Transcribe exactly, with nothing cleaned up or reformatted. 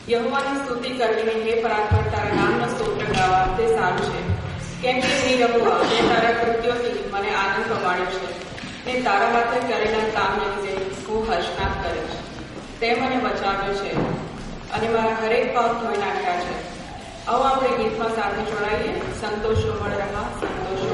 યહોવાની સ્તુતિ કરવીને હે પરાત્પર તારા નામનો સ્તોત્ર ગાવા તે સારું છે, કેમ કે હે યહોવા તે તારા કૃત્યોથી મને આનંદ પમાડ્યો છે ને તારા હાથે કરેલા કામને લીધે હું હર્ષનાદ કરીશ. તે મને બચાવ્યો છે અને મારા હરેક પાપ ધોઈ નાખ્યા છે. આવો આપણે ગીતમાં સાથે જોડાઈએ. સંતોષો મળ રહા સંતોષો